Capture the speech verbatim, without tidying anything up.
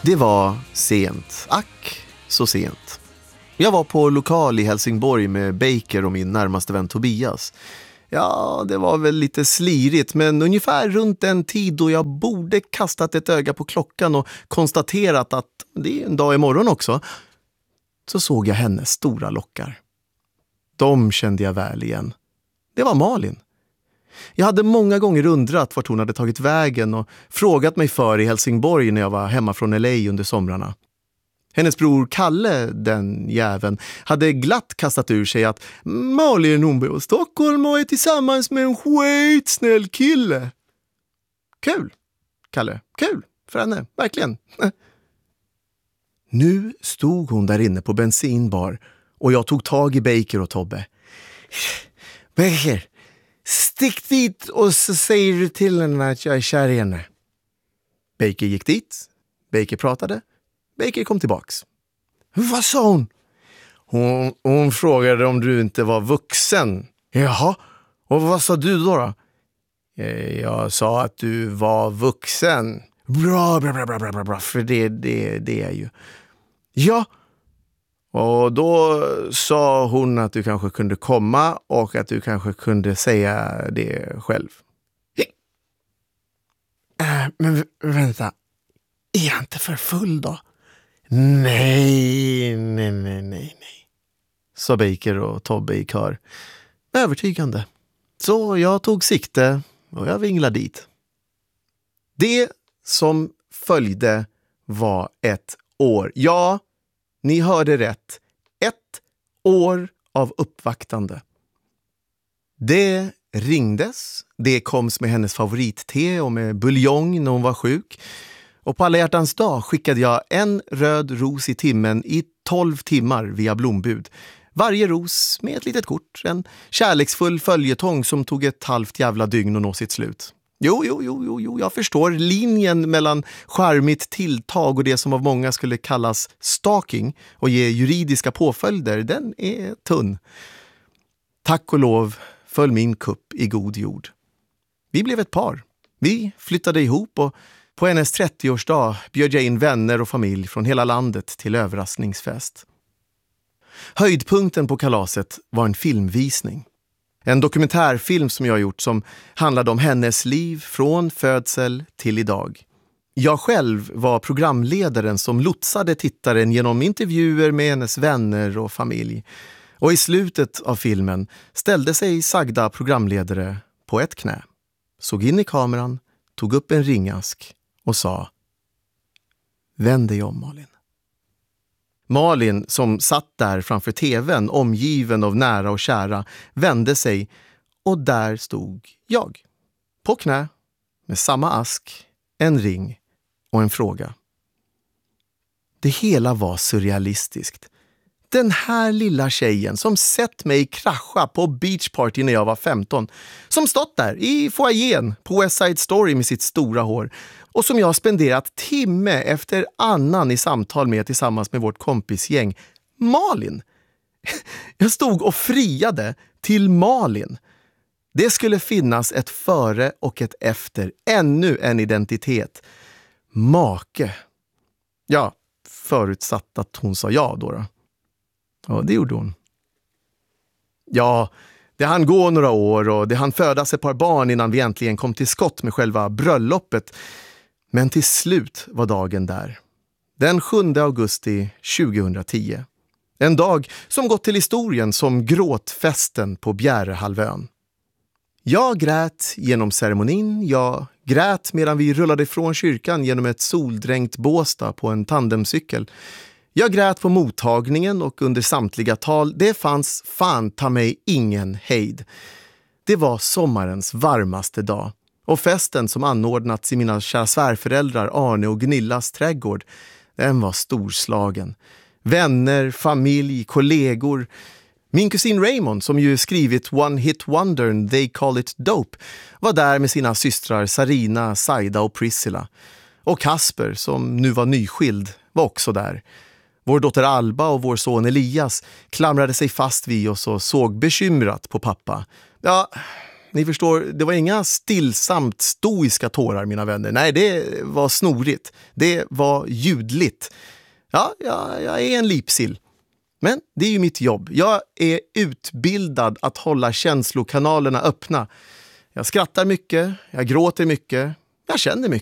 Det var sent, ack så sent. Jag var på lokal i Helsingborg med Baker och min närmaste vän Tobias. Ja, det var väl lite slirigt, men ungefär runt den tid då jag borde kastat ett öga på klockan och konstaterat att det är en dag imorgon också, så såg jag hennes stora lockar. De kände jag väl igen. Det var Malin. Jag hade många gånger undrat vart hon hade tagit vägen och frågat mig för i Helsingborg när jag var hemma från L A under somrarna. Hennes bror Kalle, den jäveln, hade glatt kastat ur sig att Malin hon bor i Stockholm och är tillsammans med en skitsnäll kille. Kul, Kalle. Kul för henne, verkligen. Nu stod hon där inne på bensinbar och jag tog tag i Baker och Tobbe. Baker, stick dit och så säger du till henne att jag är kär i henne. Baker gick dit. Baker pratade. Baker kom tillbaks. Vad sa hon? hon? Hon frågade om du inte var vuxen. Jaha, och vad sa du då då? Jag sa att du var vuxen. Bra, bra, bra, bra, bra, bra. För det, det, det är ju. Ja. Och då sa hon att du kanske kunde komma och att du kanske kunde säga det själv. Äh, men vänta. Är jag inte för full då? Nej, nej, nej, nej, nej. Sa Baker och Tobbe i kör. Övertygande. Så jag tog sikte och jag vinglade dit. Det som följde var ett år. Ja, ni hörde rätt. Ett år av uppvaktande. Det ringdes. Det koms med hennes favoritte och med buljong när hon var sjuk. Och på alla hjärtans dag skickade jag en röd ros i timmen i tolv timmar via blombud. Varje ros med ett litet kort. En kärleksfull följetong som tog ett halvt jävla dygn att nå sitt slut. Jo, jo, jo, jo, jo, jag förstår. Linjen mellan charmigt tilltag och det som av många skulle kallas stalking och ge juridiska påföljder, den är tunn. Tack och lov föll min kupp i god jord. Vi blev ett par. Vi flyttade ihop och på hennes trettioårsdag bjöd jag in vänner och familj från hela landet till överraskningsfest. Höjdpunkten på kalaset var en filmvisning. En dokumentärfilm som jag gjort som handlade om hennes liv från födsel till idag. Jag själv var programledaren som lotsade tittaren genom intervjuer med hennes vänner och familj. Och i slutet av filmen ställde sig sagda programledare på ett knä, såg in i kameran, tog upp en ringask och sa: vänd dig om, Malin. Malin, som satt där framför tvn, omgiven av nära och kära, vände sig och där stod jag. På knä, med samma ask, en ring och en fråga. Det hela var surrealistiskt. Den här lilla tjejen som sett mig krascha på beachparty när jag var femton, som stått där i foajén på West Side Story med sitt stora hår och som jag har spenderat timme efter annan i samtal med tillsammans med vårt kompisgäng. Malin! Jag stod och friade till Malin. Det skulle finnas ett före och ett efter, ännu en identitet. Make. Ja, förutsatt att hon sa ja då då. Ja, det gjorde hon. Ja, det hann gå några år och det hann födas ett par barn innan vi äntligen kom till skott med själva bröllopet. Men till slut var dagen där. Den sjunde augusti tjugohundratio. En dag som gått till historien som gråtfesten på Bjärehalvön. Jag grät genom ceremonin, jag grät medan vi rullade ifrån kyrkan genom ett soldränkt Båstad på en tandemcykel. Jag grät på mottagningen och under samtliga tal. Det fanns fan ta mig ingen hejd. Det var sommarens varmaste dag. Och festen som anordnats i mina kära svärföräldrar Arne och Gnillas trädgård, den var storslagen. Vänner, familj, kollegor. Min kusin Raymond, som ju skrivit One Hit Wonder, They Call It Dope, var där med sina systrar Sarina, Saida och Priscilla. Och Kasper, som nu var nyskild, var också där. Vår dotter Alba och vår son Elias klamrade sig fast vid oss och såg bekymrat på pappa. Ja, Ni förstår, det var inga stillsamt stoiska tårar, mina vänner. Nej, det var snorigt. Det var ljudligt. Ja, ja jag är en lipsill. Men det är ju mitt jobb. Jag är utbildad att hålla känslokanalerna öppna. Jag skrattar mycket, jag gråter mycket, jag känner mycket.